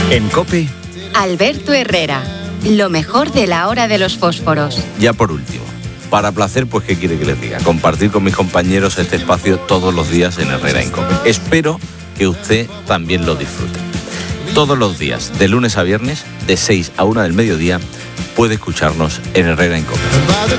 En COPE, Alberto Herrera, lo mejor de la hora de los fósforos. ya por último, para placer, pues ¿qué quiere que les diga? Compartir con mis compañeros este espacio todos los días en Herrera en COPE. Espero que usted también lo disfrute. Todos los días, de lunes a viernes, de 6 a 1 del mediodía, puede escucharnos en Herrera en COPE.